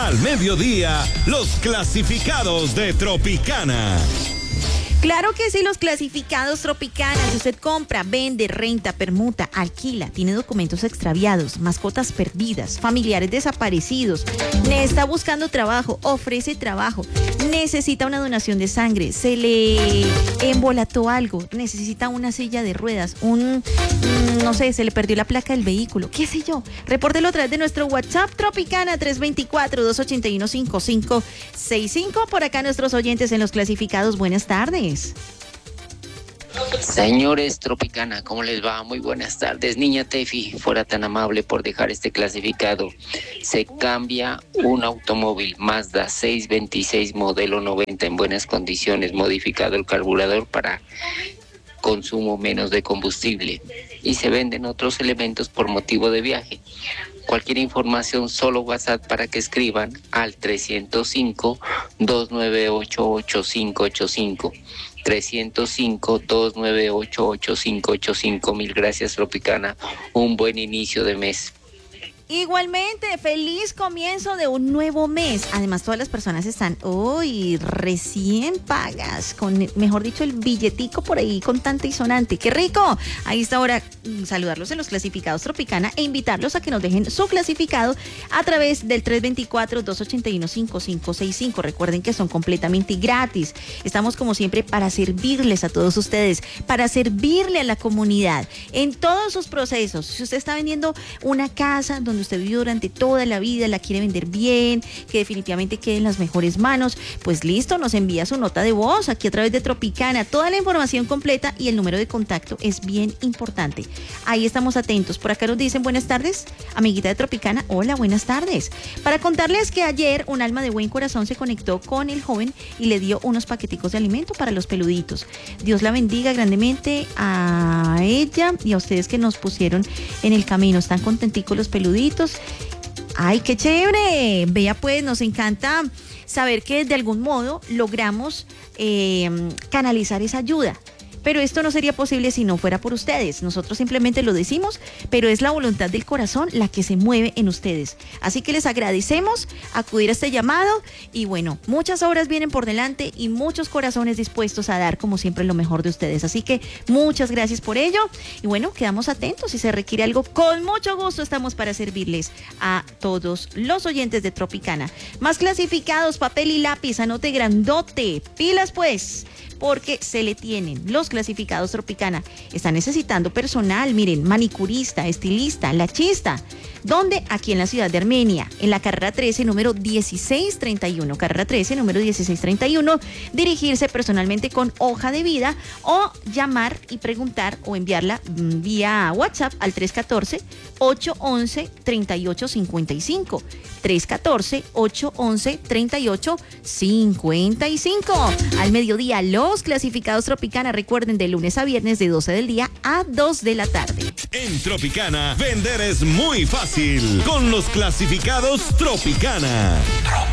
Al mediodía, los clasificados de Tropicana. Claro que sí, los clasificados Tropicana. Si usted compra, vende, renta, permuta, alquila, tiene documentos extraviados, mascotas perdidas, familiares desaparecidos, está buscando trabajo, ofrece trabajo, necesita una donación de sangre, se le embolató algo, necesita una silla de ruedas, no sé, se le perdió la placa del vehículo, qué sé yo. Repórtelo a través de nuestro WhatsApp Tropicana 324-281-5565. Por acá nuestros oyentes en los clasificados, buenas tardes. Señores Tropicana, ¿cómo les va? Muy buenas tardes. Niña Tefi, fuera tan amable por dejar este clasificado. Se cambia un automóvil Mazda 626 modelo 90 en buenas condiciones, modificado el carburador para consumo menos de combustible, y se venden otros elementos por motivo de viaje. Cualquier información, solo WhatsApp para que escriban al 305-298-8585. 305-298-8585. Mil gracias, Tropicana. Un buen inicio de mes. Igualmente, feliz comienzo de un nuevo mes. Además, todas las personas están hoy recién pagas, con, mejor dicho, el billetico por ahí contante y sonante. ¡Qué rico! Ahí está ahora saludarlos en los clasificados Tropicana e invitarlos a que nos dejen su clasificado a través del 324-281-5565. Recuerden que son completamente gratis. Estamos como siempre para servirles a todos ustedes, para servirle a la comunidad en todos sus procesos. Si usted está vendiendo una casa donde usted vivió durante toda la vida, la quiere vender bien, que definitivamente quede en las mejores manos, pues listo, nos envía su nota de voz aquí a través de Tropicana, toda la información completa y el número de contacto es bien importante. Ahí estamos atentos. Por acá nos dicen buenas tardes, amiguita de Tropicana. Hola, buenas tardes. Para contarles que ayer un alma de buen corazón se conectó con el joven y le dio unos paqueticos de alimento para los peluditos. Dios la bendiga grandemente a ella y a ustedes que nos pusieron en el camino. Están contenticos los peluditos. ¡Ay, qué chévere! Vea pues, nos encanta saber que de algún modo logramos canalizar esa ayuda. Pero esto no sería posible si no fuera por ustedes. Nosotros simplemente lo decimos, pero es la voluntad del corazón la que se mueve en ustedes. Así que les agradecemos acudir a este llamado y bueno, muchas obras vienen por delante y muchos corazones dispuestos a dar como siempre lo mejor de ustedes. Así que muchas gracias por ello y bueno, quedamos atentos. Si se requiere algo, con mucho gusto estamos para servirles a todos los oyentes de Tropicana. Más clasificados, papel y lápiz, anote grandote, pilas pues, porque se le tienen. Los clasificados Tropicana están necesitando personal, miren, manicurista, estilista, lachista. ¿Dónde? Aquí en la ciudad de Armenia, en la carrera 13, número 1631. Carrera 13, número 1631. Dirigirse personalmente con hoja de vida o llamar y preguntar o enviarla vía WhatsApp al 314-811-3855. 314-811-3855. Al mediodía, los clasificados Tropicana. Recuerden, de lunes a viernes de 12 del día a 2 de la tarde. En Tropicana, vender es muy fácil con los clasificados Tropicana.